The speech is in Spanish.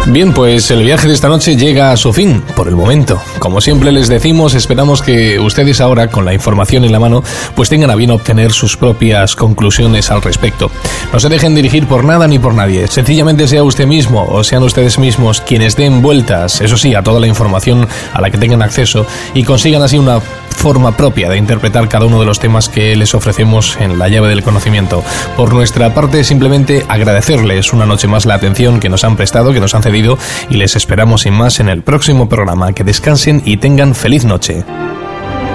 Bien, pues el viaje de esta noche llega a su fin, por el momento. Como siempre les decimos, esperamos que ustedes ahora, con la información en la mano, pues tengan a bien obtener sus propias conclusiones al respecto. No se dejen dirigir por nada ni por nadie. Sencillamente sea usted mismo o sean ustedes mismos quienes den vueltas, eso sí, a toda la información a la que tengan acceso y consigan así una forma propia de interpretar cada uno de los temas que les ofrecemos en la llave del conocimiento. Por nuestra parte, simplemente agradecerles una noche más la atención que nos han prestado, que nos han cedido, y les esperamos sin más en el próximo programa. Que descansen y tengan feliz noche.